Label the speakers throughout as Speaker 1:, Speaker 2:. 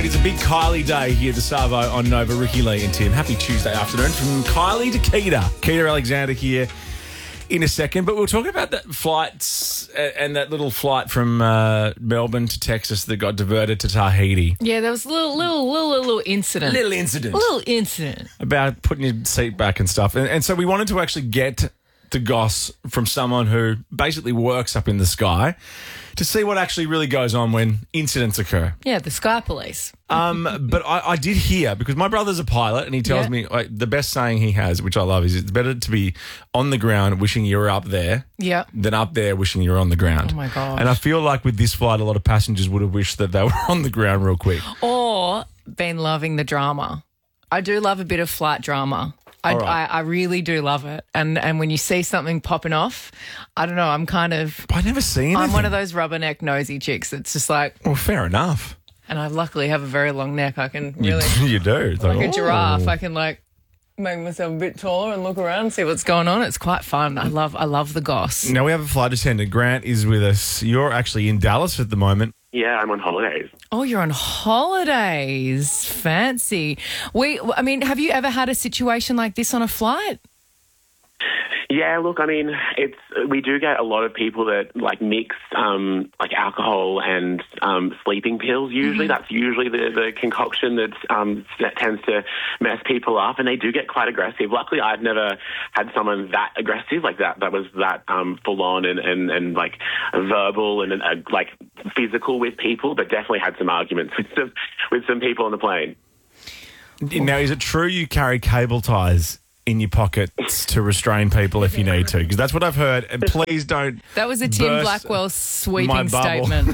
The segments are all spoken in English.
Speaker 1: It is a big Kylie day here at the Savo on Nova. Ricky Lee and Tim. Happy Tuesday afternoon from Kylie to Keita. Keita Alexander here in a second. But we'll talk about the flights and that little flight from Melbourne to Texas that got diverted to Tahiti.
Speaker 2: Yeah, there was a little incident.
Speaker 1: Little incident.
Speaker 2: Little incident.
Speaker 1: About putting your seat back and stuff. And so we wanted to actually get the goss from someone who basically works up in the sky to see what actually really goes on when incidents occur.
Speaker 2: Yeah, the Sky Police.
Speaker 1: But I did hear, because my brother's a pilot and he tells me the best saying he has, which I love, is it's better to be on the ground wishing you were up there than up there wishing you were on the ground.
Speaker 2: Oh, my gosh.
Speaker 1: And I feel like with this flight, a lot of passengers would have wished that they were on the ground real quick.
Speaker 2: Or been loving the drama. I do love a bit of flight drama. I really do love it. And when you see something popping off, I don't know, I'm kind of...
Speaker 1: But I've never seen anything.
Speaker 2: I'm one of those rubberneck nosy chicks that's just like...
Speaker 1: Well, fair enough.
Speaker 2: And I luckily have a very long neck. I can really...
Speaker 1: You do. It's
Speaker 2: like a giraffe. I can make myself a bit taller and look around and see what's going on. It's quite fun. I love the goss.
Speaker 1: Now we have a flight attendant. Grant is with us. You're actually in Dallas at the moment.
Speaker 3: Yeah, I'm on holidays.
Speaker 2: Oh, you're on holidays. Fancy. Have you ever had a situation like this on a flight?
Speaker 3: Yeah, look, I mean, we do get a lot of people that mix alcohol and sleeping pills. Usually, that's usually the concoction that tends to mess people up, and they do get quite aggressive. Luckily, I've never had someone that aggressive like that. That was that full on and verbal and physical with people, but definitely had some arguments with some people on the plane.
Speaker 1: Now, is it true you carry cable ties in your pockets to restrain people if you need to? Because that's what I've heard. And please don't.
Speaker 2: That was a Tim Blackwell sweeping statement.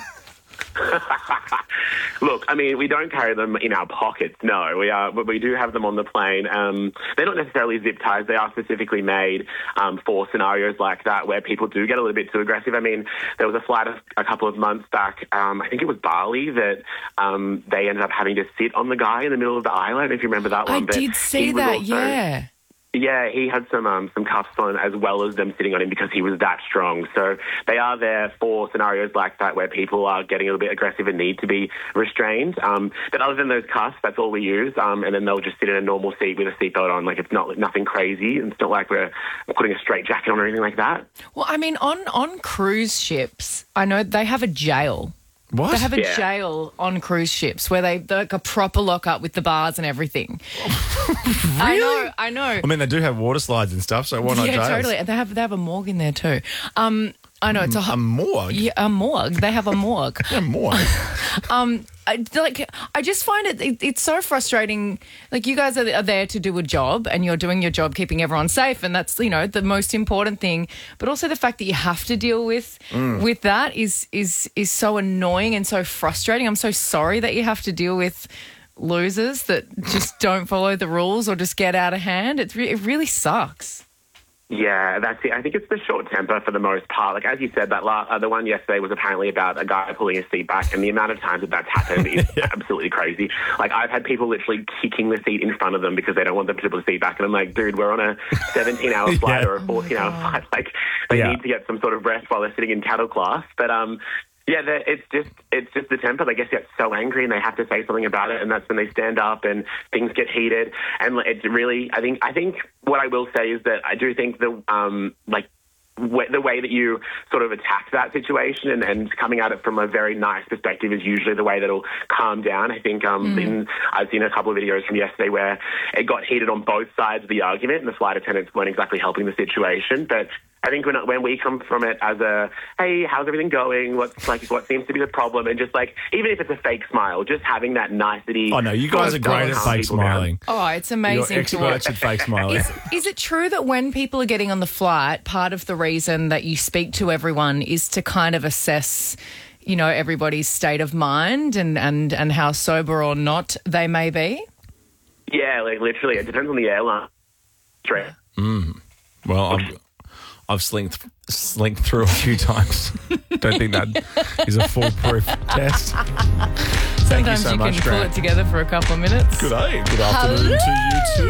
Speaker 3: Look, I mean, we don't carry them in our pockets, no. But we do have them on the plane. They're not necessarily zip ties. They are specifically made for scenarios like that where people do get a little bit too aggressive. I mean, there was a flight a couple of months back, I think it was Bali, that they ended up having to sit on the guy in the middle of the island, if you remember that one.
Speaker 2: I did see that, yeah.
Speaker 3: Yeah, he had some cuffs on as well as them sitting on him because he was that strong. So they are there for scenarios like that where people are getting a little bit aggressive and need to be restrained. But other than those cuffs, that's all we use. And then they'll just sit in a normal seat with a seatbelt on. It's nothing crazy. It's not like we're putting a straight jacket on or anything like that.
Speaker 2: Well, I mean, on cruise ships, I know they have a jail.
Speaker 1: What?
Speaker 2: They have a jail on cruise ships where they like a proper lock-up with the bars and everything.
Speaker 1: Really?
Speaker 2: I know.
Speaker 1: I mean, they do have water slides and stuff, so why not jails?
Speaker 2: Yeah, totally. And they have a morgue in there too. I know it's
Speaker 1: a morgue.
Speaker 2: Yeah, a morgue. They have a morgue.
Speaker 1: A morgue.
Speaker 2: I just find it's so frustrating. Like, you guys are there to do a job, and you're doing your job, keeping everyone safe, and that's the most important thing. But also the fact that you have to deal with that is so annoying and so frustrating. I'm so sorry that you have to deal with losers that just don't follow the rules or just get out of hand. It really sucks.
Speaker 3: Yeah, that's it. I think it's the short temper for the most part. Like, as you said, that the one yesterday was apparently about a guy pulling his seat back, and the amount of times that's happened is absolutely crazy. Like, I've had people literally kicking the seat in front of them because they don't want them to pull the seat back, and I'm like, dude, we're on a 17-hour flight or a 14-hour flight. Like, they need to get some sort of rest while they're sitting in cattle class. But yeah, it's just the temper. They get so angry and they have to say something about it, and that's when they stand up and things get heated. And it's really, I think what I will say is that I do think the way that you sort of attack that situation and coming at it from a very nice perspective is usually the way that'll calm down. I think I've seen a couple of videos from yesterday where it got heated on both sides of the argument, and the flight attendants weren't exactly helping the situation. But I think when we come from it as a, hey, how's everything going? What seems to be the problem? And just even if it's a fake smile, just having that nicety.
Speaker 1: Oh, no, you guys are great at fake smiling.
Speaker 2: Oh, it's amazing.
Speaker 1: You're experts at fake smiling.
Speaker 2: Is it true that when people are getting on the flight, part of the reason that you speak to everyone is to kind of assess, everybody's state of mind and how sober or not they may be?
Speaker 3: Yeah, literally. It depends on the airline.
Speaker 1: Well, I've slinked through a few times. Don't think that is a foolproof test. Thank you so much,
Speaker 2: Sometimes you can
Speaker 1: Grant.
Speaker 2: pull it together for a couple of minutes.
Speaker 1: Good afternoon to you too.